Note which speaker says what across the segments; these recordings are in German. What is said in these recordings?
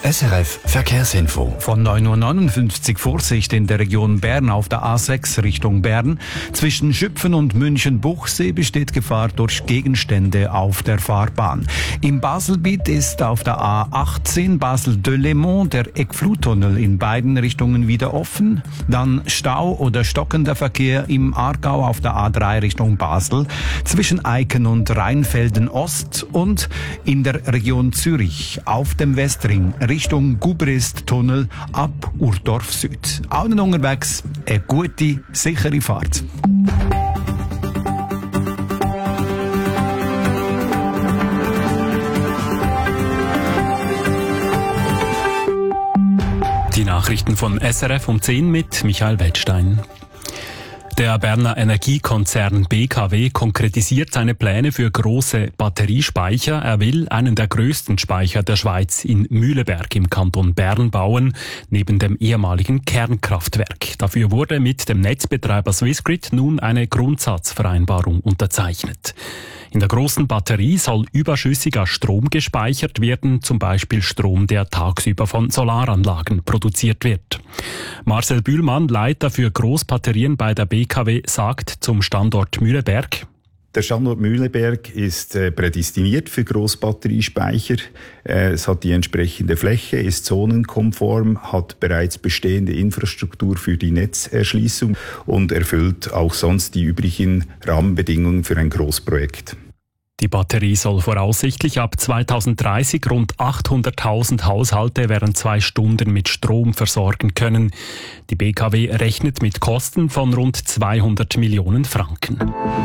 Speaker 1: SRF Verkehrsinfo.
Speaker 2: Von 9:59 Uhr Vorsicht in der Region Bern auf der A6 Richtung Bern. Zwischen Schüpfen und München-Buchsee besteht Gefahr durch Gegenstände auf der Fahrbahn. Im Baselbiet ist auf der A18 Basel-Delémont der Eckfluttunnel in beiden Richtungen wieder offen. Dann Stau oder stockender Verkehr im Aargau auf der A3 Richtung Basel. Zwischen Eiken und Rheinfelden Ost und in der Region Zürich auf dem Westring Richtung Gubrist-Tunnel ab Urdorf Süd. Allen unterwegs eine gute, sichere Fahrt.
Speaker 3: Die Nachrichten von SRF um 10 mit Michael Wettstein. Der Berner Energiekonzern BKW konkretisiert seine Pläne für große Batteriespeicher. Er will einen der größten Speicher der Schweiz in Mühleberg im Kanton Bern bauen, neben dem ehemaligen Kernkraftwerk. Dafür wurde mit dem Netzbetreiber Swissgrid nun eine Grundsatzvereinbarung unterzeichnet. In der großen Batterie soll überschüssiger Strom gespeichert werden, zum Beispiel Strom, der tagsüber von Solaranlagen produziert wird. Marcel Bühlmann, Leiter für Großbatterien bei der BKW, sagt zum Standort Mühleberg:
Speaker 4: Der Standort Mühleberg ist prädestiniert für Großbatteriespeicher. Es hat die entsprechende Fläche, ist zonenkonform, hat bereits bestehende Infrastruktur für die Netzerschließung und erfüllt auch sonst die übrigen Rahmenbedingungen für ein Großprojekt.
Speaker 3: Die Batterie soll voraussichtlich ab 2030 rund 800.000 Haushalte während 2 Stunden mit Strom versorgen können. Die BKW rechnet mit Kosten von rund 200 Millionen Franken.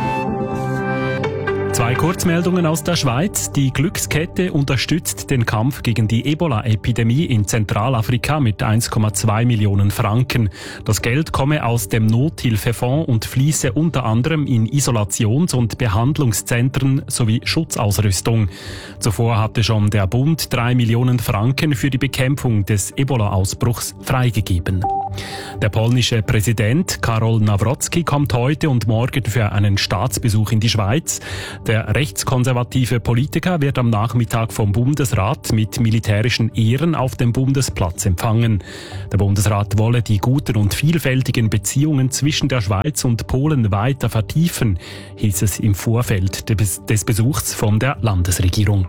Speaker 3: 2 Kurzmeldungen aus der Schweiz. Die Glückskette unterstützt den Kampf gegen die Ebola-Epidemie in Zentralafrika mit 1,2 Millionen Franken. Das Geld komme aus dem Nothilfefonds und fließe unter anderem in Isolations- und Behandlungszentren sowie Schutzausrüstung. Zuvor hatte schon der Bund 3 Millionen Franken für die Bekämpfung des Ebola-Ausbruchs freigegeben. Der polnische Präsident Karol Nawrocki kommt heute und morgen für einen Staatsbesuch in die Schweiz. Der rechtskonservative Politiker wird am Nachmittag vom Bundesrat mit militärischen Ehren auf dem Bundesplatz empfangen. Der Bundesrat wolle die guten und vielfältigen Beziehungen zwischen der Schweiz und Polen weiter vertiefen, hieß es im Vorfeld des Besuchs von der Landesregierung.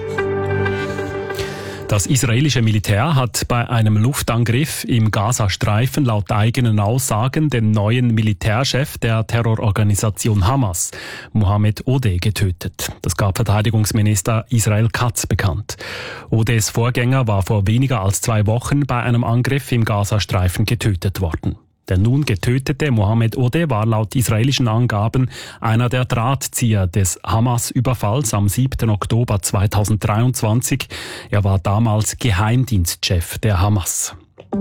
Speaker 3: Das israelische Militär hat bei einem Luftangriff im Gazastreifen laut eigenen Aussagen den neuen Militärchef der Terrororganisation Hamas, Mohammed Odeh, getötet. Das gab Verteidigungsminister Israel Katz bekannt. Odehs Vorgänger war vor weniger als 2 Wochen bei einem Angriff im Gazastreifen getötet worden. Der nun getötete Mohammed Odeh war laut israelischen Angaben einer der Drahtzieher des Hamas-Überfalls am 7. Oktober 2023. Er war damals Geheimdienstchef der Hamas.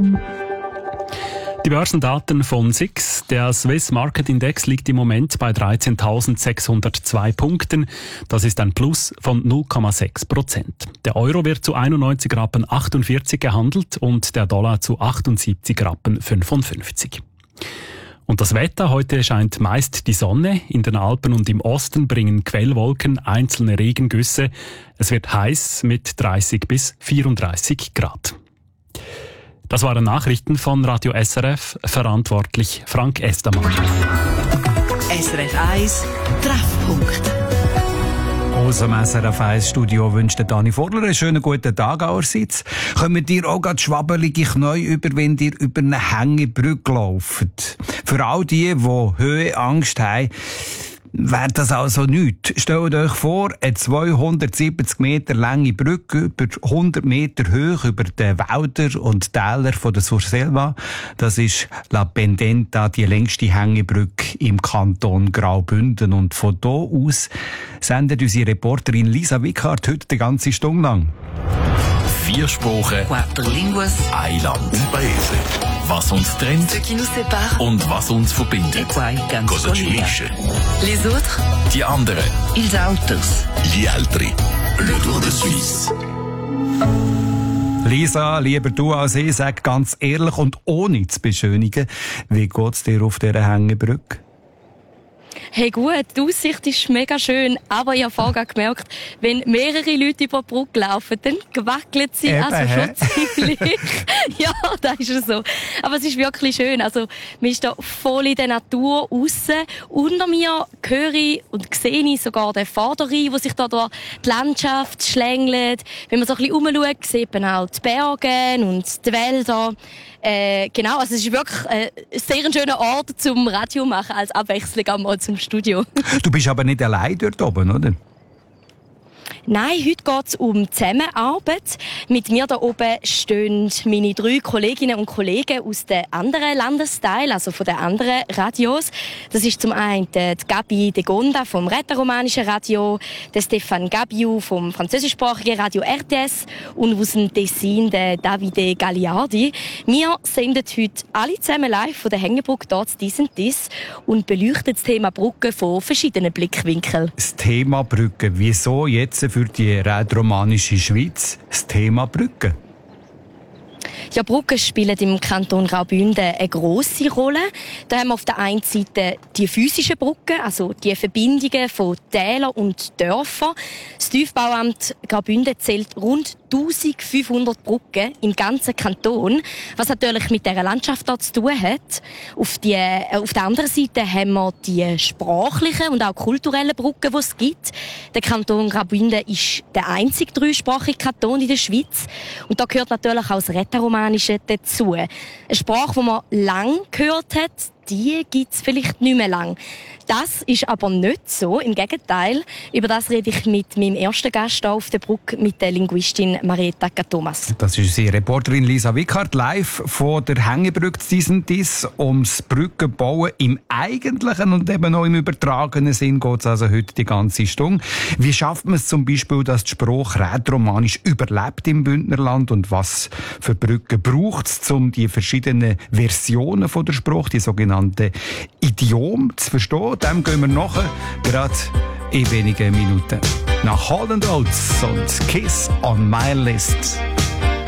Speaker 3: Die Börsendaten von SIX. Der Swiss Market Index liegt im Moment bei 13.602 Punkten. Das ist ein Plus von 0,6%. Der Euro wird zu 91,48 Rappen gehandelt und der Dollar zu 78,55 Rappen. Und das Wetter: Heute scheint meist die Sonne. In den Alpen und im Osten bringen Quellwolken einzelne Regengüsse. Es wird heiß mit 30 bis 34 Grad. Das waren Nachrichten von Radio SRF, verantwortlich Frank Estermann.
Speaker 5: SRF 1 Treffpunkt.
Speaker 2: Aus dem SRF 1 Studio wünscht Dani Vorler einen schönen guten Tag allerseits. Kommt ihr auch gerade schwabbelige Knie über, wenn ihr über eine Hängebrücke lauft? Für all die Höhenangst haben, wäre das also nichts. Stellt euch vor, eine 270 Meter lange Brücke über 100 Meter hoch über den Wälder und Täler von der Surselva. Das ist La Pendenta, die längste Hängebrücke im Kanton Graubünden. Und von hier aus sendet unsere Reporterin Lisa Wickhardt heute die ganze Stunde lang.
Speaker 1: 4 Sprachen,
Speaker 5: 4 línguas,
Speaker 1: ein Land und Paese. Was uns trennt
Speaker 5: ce qui nous sépare,
Speaker 1: und was uns verbindet.
Speaker 5: e poi canto
Speaker 1: Cosa ci
Speaker 5: solida.
Speaker 1: unisce?
Speaker 5: Les autres,
Speaker 1: Die anderen.
Speaker 5: ils autres.
Speaker 1: Gli altri. Le Tour de Suisse.
Speaker 2: Lisa, lieber du als ich, sag ganz ehrlich und ohne zu beschönigen, wie geht's dir auf dieser Hängebrücke?
Speaker 6: Hey gut, die Aussicht ist mega schön, aber ich habe vorher gemerkt, wenn mehrere Leute über die Brücke laufen, dann gewackelt sie schon ziemlich. Ja, das ist es so. Aber es ist wirklich schön. Also, man ist da voll in der Natur aussen. Unter mir höre ich und sehe ich sogar den Vorderrhein, der sich da durch die Landschaft schlängelt. Wenn man so ein bisschen rumschaut, sieht man auch die Berge und die Wälder. Genau, also es ist wirklich ein sehr schöner Ort zum Radio machen, als Abwechslung einmal zum Studio.
Speaker 2: Du bist aber nicht allein dort oben, oder?
Speaker 6: Nein, heute geht es um Zusammenarbeit. Mit mir da oben stehen meine 3 Kolleginnen und Kollegen aus den anderen Landesteilen, also von den anderen Radios. Das ist zum einen die Gabi de Gonda vom rätoromanischen Radio, der Stefan Gabiu vom französischsprachigen Radio RTS und aus dem Tessin der Davide Gagliardi. Wir senden heute alle zusammen live von der Hängebrücke dort «Dies und Dies» und beleuchten das Thema Brücke von verschiedenen Blickwinkeln.
Speaker 2: Das Thema Brücke. Wieso jetzt für die rätoromanische Schweiz das Thema Brücke?
Speaker 6: Ja, Brücken spielen im Kanton Graubünden eine grosse Rolle. Da haben wir auf der einen Seite die physischen Brücken, also die Verbindungen von Tälern und Dörfern. Das Tiefbauamt Graubünden zählt rund 1500 Brücken im ganzen Kanton, was natürlich mit dieser Landschaft dort zu tun hat. Auf der anderen Seite haben wir die sprachlichen und auch kulturellen Brücken, die es gibt. Der Kanton Graubünden ist der einzige dreisprachige Kanton in der Schweiz. Und da gehört natürlich auch das Rätoromanische dazu. Eine Sprache, die man lang gehört hat, die gibt's vielleicht nicht mehr lang. Das ist aber nicht so. Im Gegenteil. Über das rede ich mit meinem ersten Gast hier auf der Brücke, mit der Linguistin Marietta Thomas.
Speaker 2: Das ist unsere Reporterin Lisa Wickhardt, live von der Hängebrücke «Dies und Dies». Ums Brückenbauen im eigentlichen und eben auch im übertragenen Sinn geht es also heute die ganze Stunde. Wie schafft man es zum Beispiel, dass die Sprache rätoromanisch überlebt im Bündnerland und was für Brücken braucht es, um die verschiedenen Versionen von der Sprache, die sogenannten Idiome, zu verstehen? Dem gehen wir nachher, gerade in wenigen Minuten. Nach Holland Oates und Kiss on My List.